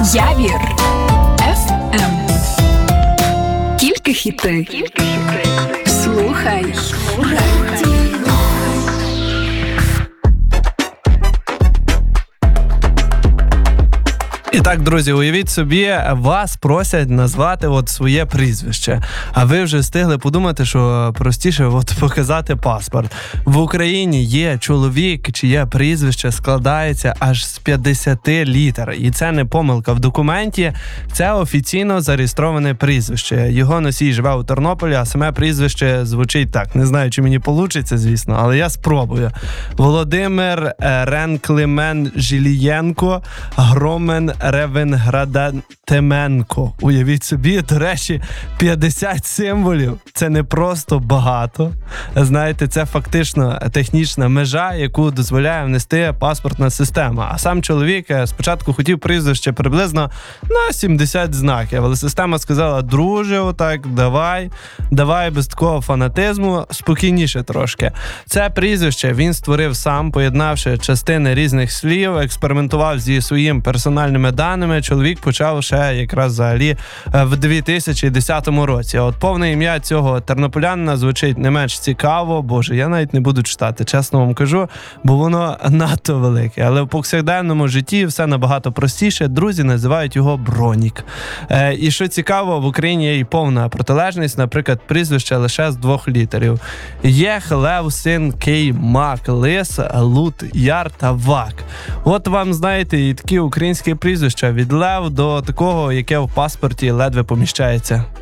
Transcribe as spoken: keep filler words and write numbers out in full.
Явір еф ем. Тільки хіти. Слухай. І так, друзі, уявіть собі, вас просять назвати от своє прізвище, а ви вже встигли подумати, що простіше от показати паспорт. В Україні є чоловік, чиє прізвище складається аж з п'ятдесяти літер. І це не помилка в документі, це офіційно зареєстроване прізвище. Його носій живе у Тернополі, а саме прізвище звучить так. Не знаю, чи мені вийде, звісно, але я спробую. Володимир Ренклемен Жилієнко Громен Ревенградатименко. Уявіть собі, до речі, п'ятдесят символів. Це не просто багато. Знаєте, це фактично технічна межа, яку дозволяє внести паспортна система. А сам чоловік спочатку хотів прізвище приблизно на сімдесят знаків, але система сказала: друже, отак, давай, давай без такого фанатизму, спокійніше трошки. Це прізвище він створив сам, поєднавши частини різних слів, експериментував зі своїм персональними даними. Чоловік почав ще якраз взагалі в дві тисячі десятому році. А от повне ім'я цього тернополянина звучить не менш цікаво. Боже, я навіть не буду читати, чесно вам кажу, бо воно надто велике. Але в повсякденному житті все набагато простіше. Друзі називають його Бронік. Е, і що цікаво, в Україні є і повна протилежність, наприклад, прізвище лише з двох літерів. Єх, Лев, Син, Кей, Мак, Лис, Лут, Яр та Вак. От вам, знаєте, і такі українські прізвища від Лев до такого, яке в паспорті ледве поміщається.